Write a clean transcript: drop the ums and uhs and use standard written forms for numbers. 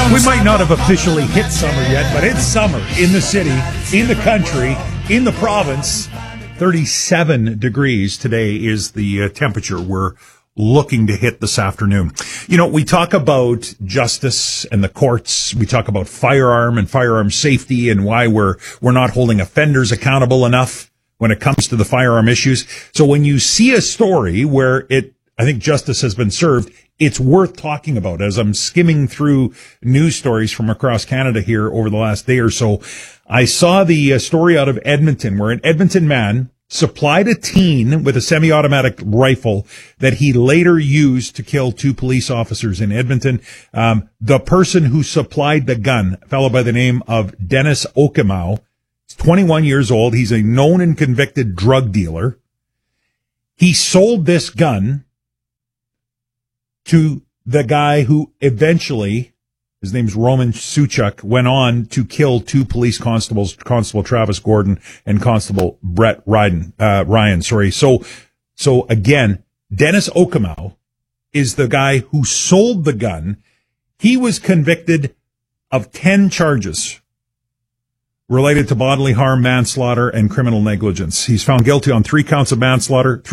We might not have officially hit summer yet, but it's summer in the city, in the country, in the province. 37 degrees today is the temperature we're looking to hit this afternoon. You know, we talk about justice and the courts. We talk about firearm and firearm safety and why we're not holding offenders accountable enough when it comes to the firearm issues. So when you see a story where I think justice has been served, it's worth talking about. As I'm skimming through news stories from across Canada here over the last day or so, I saw the story out of Edmonton where an Edmonton man supplied a teen with a semi-automatic rifle that he later used to kill 2 police officers in Edmonton. The person who supplied the gun, a fellow by the name of Dennis Okimau, is 21 years old. He's a known and convicted drug dealer. He sold this gun to the guy who eventually, his name's Roman Suchuk, went on to kill 2 police constables, Constable Travis Gordon and Constable Brett Ryan. So again, Dennis Okimau is the guy who sold the gun. He was convicted of 10 charges related to bodily harm, manslaughter, and criminal negligence. He's found guilty on 3 counts of manslaughter,